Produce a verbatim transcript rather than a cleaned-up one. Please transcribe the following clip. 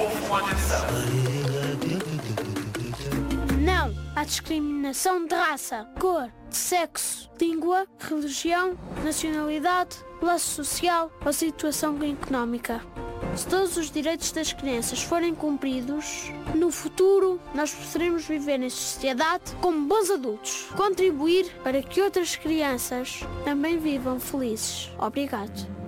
Com atenção. Não à discriminação de raça, cor, sexo, língua, religião, nacionalidade, classe social ou situação económica. Se todos os direitos das crianças forem cumpridos, no futuro nós poderemos viver em sociedade como bons adultos. Contribuir para que outras crianças também vivam felizes. Obrigado.